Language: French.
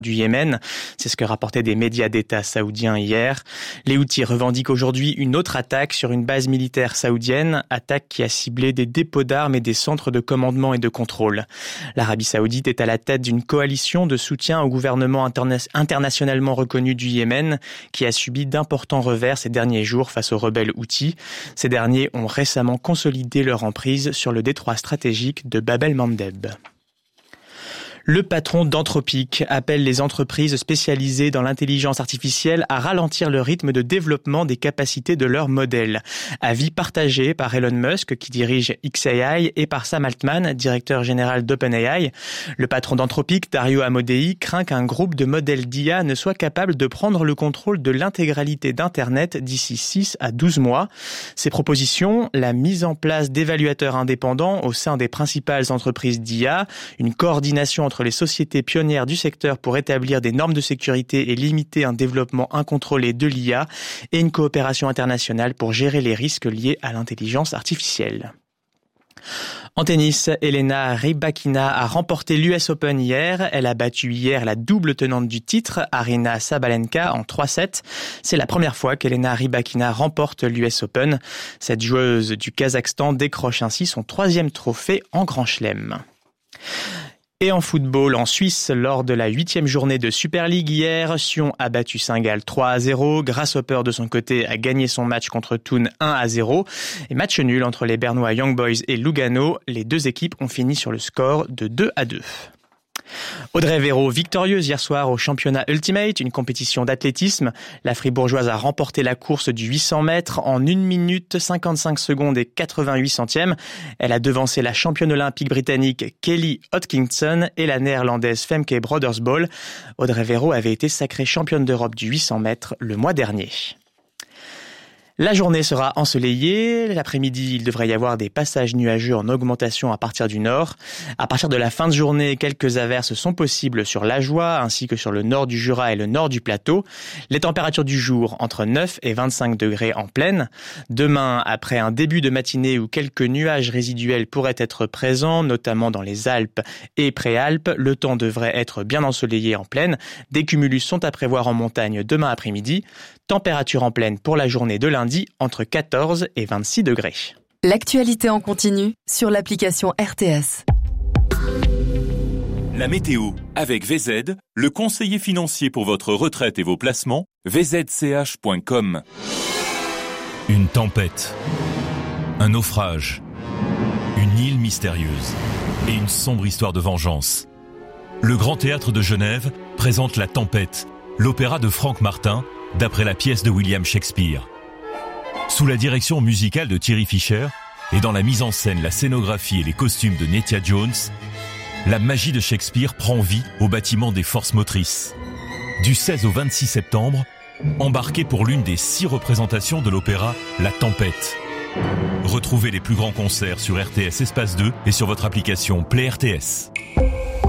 du Yémen. C'est ce que rapportaient des médias d'État saoudiens hier. Les Houthis revendiquent aujourd'hui une autre attaque sur une base militaire saoudienne, attaque qui a ciblé des dépôts d'armes et des centres de commandement et de contrôle. L'Arabie saoudite est à la tête d'une coalition de soutien au gouvernement internationalement reconnu du Yémen, qui a subi d'importants revers ces derniers jours face aux rebelles Houthis. Ces derniers ont récemment consolidé leur emprise sur le détroit stratégique de Bab el-Mandeb. Le patron d'Anthropic appelle les entreprises spécialisées dans l'intelligence artificielle à ralentir le rythme de développement des capacités de leurs modèles. Avis partagé par Elon Musk, qui dirige xAI, et par Sam Altman, directeur général d'OpenAI. Le patron d'Anthropic, Dario Amodei, craint qu'un groupe de modèles d'IA ne soit capable de prendre le contrôle de l'intégralité d'Internet d'ici 6 à 12 mois. Ses propositions, la mise en place d'évaluateurs indépendants au sein des principales entreprises d'IA, une coordination entre les sociétés pionnières du secteur pour établir des normes de sécurité et limiter un développement incontrôlé de l'IA et une coopération internationale pour gérer les risques liés à l'intelligence artificielle. En tennis, Elena Rybakina a remporté l'US Open hier. Elle a battu hier la double tenante du titre, Aryna Sabalenka, en 3-7. C'est la première fois qu'Elena Rybakina remporte l'US Open. Cette joueuse du Kazakhstan décroche ainsi son 3e trophée en Grand Chelem. Et en football, en Suisse, lors de la 8e journée de Super League hier, Sion a battu Saint-Gall 3-0. Grasshopper, de son côté, a gagné son match contre Thun 1-0. Et match nul entre les Bernois Young Boys et Lugano. Les deux équipes ont fini sur le score de 2-2. Audrey Véro, victorieuse hier soir au championnat Ultimate, une compétition d'athlétisme. La Fribourgeoise a remporté la course du 800 mètres en 1 minute 55 secondes et 88 centièmes. Elle a devancé la championne olympique britannique Kelly Hodkinson et la néerlandaise Femke Brodersbol. Audrey Véro avait été sacrée championne d'Europe du 800 mètres le mois dernier. La journée sera ensoleillée. L'après-midi, il devrait y avoir des passages nuageux en augmentation à partir du nord. À partir de la fin de journée, quelques averses sont possibles sur l'Ajoie ainsi que sur le nord du Jura et le nord du plateau. Les températures du jour entre 9 et 25 degrés en plaine. Demain, après un début de matinée où quelques nuages résiduels pourraient être présents, notamment dans les Alpes et Préalpes, le temps devrait être bien ensoleillé en plaine. Des cumulus sont à prévoir en montagne demain après-midi. Température en plaine pour la journée de lundi entre 14 et 26 degrés. L'actualité en continu sur l'application RTS. La météo avec VZ, le conseiller financier pour votre retraite et vos placements, vzch.com. Une tempête, un naufrage, une île mystérieuse et une sombre histoire de vengeance. Le Grand Théâtre de Genève présente La Tempête, l'opéra de Frank Martin, d'après la pièce de William Shakespeare. Sous la direction musicale de Thierry Fischer et dans la mise en scène, la scénographie et les costumes de Nettia Jones, la magie de Shakespeare prend vie au bâtiment des forces motrices. Du 16 au 26 septembre, embarquez pour l'une des 6 représentations de l'opéra La Tempête. Retrouvez les plus grands concerts sur RTS Espace 2 et sur votre application Play RTS.